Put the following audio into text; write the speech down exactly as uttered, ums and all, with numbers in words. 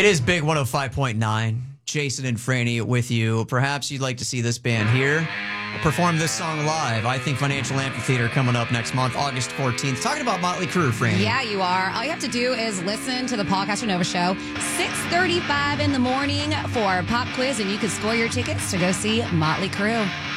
It is Big one oh five point nine. Jason and Franny with you. Perhaps you'd like to see this band here perform this song live. I think Financial Amphitheater coming up next month, August fourteenth. Talking about Motley Crue, Franny. Yeah, you are. All you have to do is listen to the Paul Castronova Show, six thirty-five in the morning for Pop Quiz, and you can score your tickets to go see Motley Crue.